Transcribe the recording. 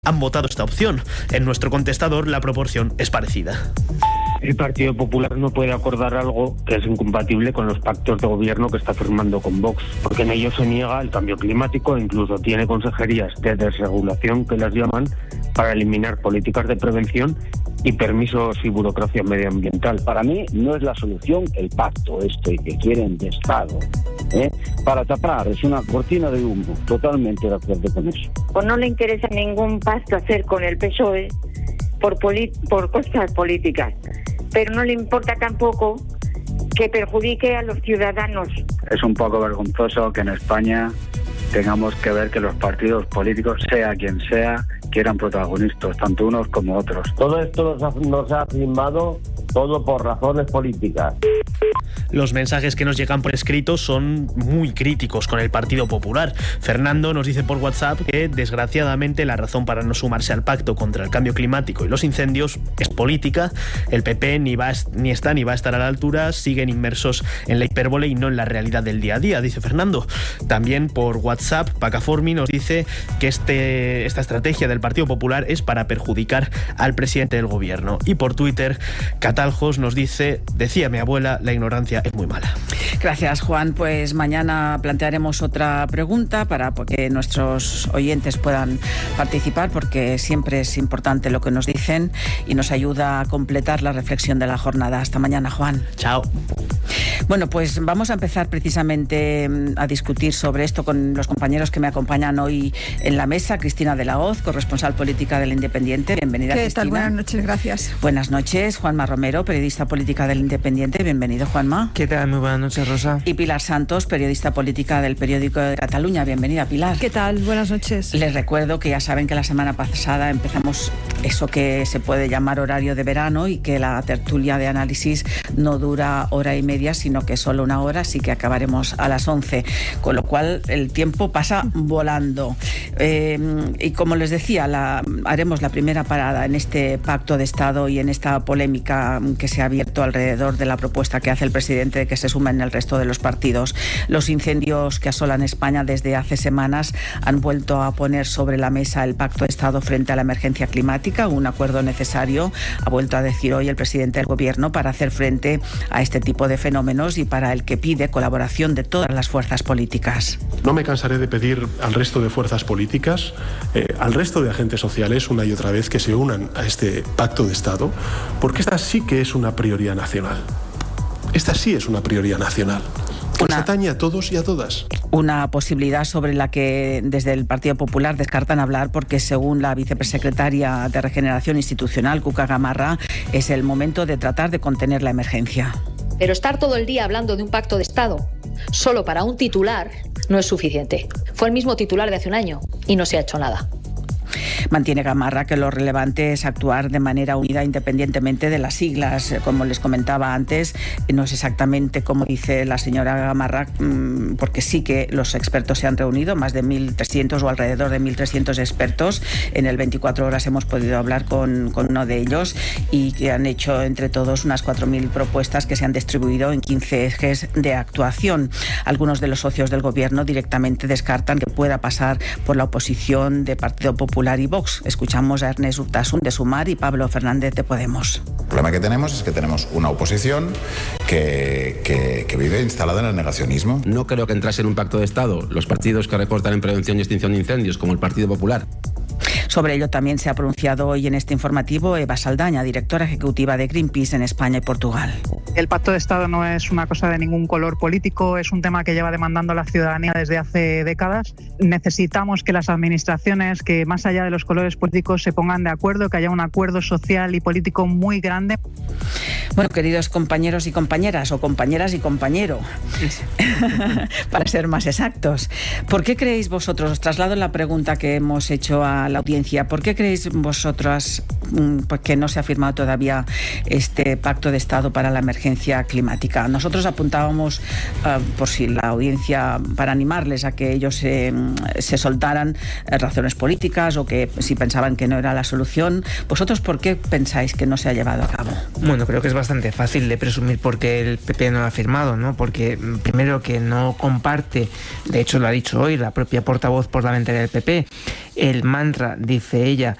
han votado esta opción. En nuestro contestador la proporción es parecida. El Partido Popular no puede acordar algo que es incompatible con los pactos de gobierno que está firmando con Vox, porque en ellos se niega el cambio climático e incluso tiene consejerías de desregulación, que las llaman, para eliminar políticas de prevención y permisos y burocracia medioambiental. Para mí no es la solución el pacto que quieren de Estado, para tapar, es una cortina de humo, totalmente de acuerdo con eso. Pues no le interesa ningún pacto hacer con el PSOE por cosas políticas, pero no le importa tampoco que perjudique a los ciudadanos. Es un poco vergonzoso que en España tengamos que ver que los partidos políticos, sea quien sea, quieran protagonistas, tanto unos como otros. Todo esto nos ha firmado todo por razones políticas. Los mensajes que nos llegan por escrito son muy críticos con el Partido Popular. Fernando nos dice por WhatsApp que, desgraciadamente, la razón para no sumarse al pacto contra el cambio climático y los incendios es política. El PP ni está ni va a estar a la altura, siguen inmersos en la hipérbole y no en la realidad del día a día, dice Fernando. También por WhatsApp, Pacaformi nos dice que esta estrategia del Partido Popular es para perjudicar al presidente del gobierno. Y por Twitter, Cataljos nos dice: decía mi abuela, la ignorancia es muy mala. Gracias, Juan. Pues mañana plantearemos otra pregunta para que nuestros oyentes puedan participar, porque siempre es importante lo que nos dicen y nos ayuda a completar la reflexión de la jornada. Hasta mañana, Juan. Chao. Bueno, pues vamos a empezar precisamente a discutir sobre esto con los compañeros que me acompañan hoy en la mesa. Cristina de la Hoz, corresponsal política del Independiente. Bienvenida, ¿Qué Cristina. tal? Buenas noches, gracias. Buenas noches. Juanma Romero, periodista política del Independiente. Bienvenido, Juanma. ¿Qué tal? Muy buenas noches, Rosa. Y Pilar Santos, periodista política del Periódico de Cataluña. Bienvenida, Pilar. ¿Qué tal? Buenas noches. Les recuerdo que ya saben que la semana pasada empezamos eso que se puede llamar horario de verano y que la tertulia de análisis no dura hora y media, sino que solo una hora, así que acabaremos a las 11, con lo cual el tiempo pasa volando. Y como les decía, haremos la primera parada en este pacto de Estado y en esta polémica que se ha abierto alrededor de la propuesta que hace el presidente de que se sumen el resto de los partidos. Los incendios que asolan España desde hace semanas han vuelto a poner sobre la mesa el pacto de Estado frente a la emergencia climática, un acuerdo necesario, ha vuelto a decir hoy el presidente del gobierno, para hacer frente a este tipo de fenómenos y para el que pide colaboración de todas las fuerzas políticas. No me cansaré de pedir al resto de fuerzas políticas, al resto de agentes sociales, una y otra vez, que se unan a este pacto de Estado, porque esta sí que es una prioridad nacional. Esta sí es una prioridad nacional. Nos atañe a todos y a todas. Una posibilidad sobre la que desde el Partido Popular descartan hablar, porque según la vicepresecretaria de Regeneración Institucional, Cuca Gamarra, es el momento de tratar de contener la emergencia. Pero estar todo el día hablando de un pacto de Estado solo para un titular no es suficiente. Fue el mismo titular de hace un año y no se ha hecho nada. Mantiene Gamarra que lo relevante es actuar de manera unida independientemente de las siglas. Como les comentaba antes, no es exactamente como dice la señora Gamarra, porque sí que los expertos se han reunido, más de 1.300 o alrededor de 1.300 expertos. En el 24 horas hemos podido hablar con uno de ellos y que han hecho entre todos unas 4.000 propuestas que se han distribuido en 15 ejes de actuación. Algunos de los socios del gobierno directamente descartan que pueda pasar por la oposición de Partido Popular y Vox. Escuchamos a Ernest Urtasun de Sumar y Pablo Fernández de Podemos. El problema que tenemos es que tenemos una oposición que vive instalada en el negacionismo. No creo que entrase en un pacto de Estado los partidos que recortan en prevención y extinción de incendios, como el Partido Popular. Sobre ello también se ha pronunciado hoy en este informativo Eva Saldaña, directora ejecutiva de Greenpeace en España y Portugal. El pacto de Estado no es una cosa de ningún color político, es un tema que lleva demandando la ciudadanía desde hace décadas. Necesitamos que las administraciones, que más allá de los colores políticos, se pongan de acuerdo, que haya un acuerdo social y político muy grande. Bueno, queridos compañeros y compañeras, o compañeras y compañero, para ser más exactos, ¿por qué creéis vosotros, os traslado la pregunta que hemos hecho a la audiencia, ¿por qué creéis vosotras que no se ha firmado todavía este pacto de Estado para la emergencia climática. Nosotros apuntábamos, por si la audiencia, para animarles a que ellos se soltaran razones políticas o que si pensaban que no era la solución. ¿Vosotros por qué pensáis que no se ha llevado a cabo? Bueno, creo que es bastante fácil de presumir porque el PP no lo ha firmado, ¿no? Porque primero que no comparte, de hecho lo ha dicho hoy la propia portavoz parlamentaria del PP, el mantra, dice ella,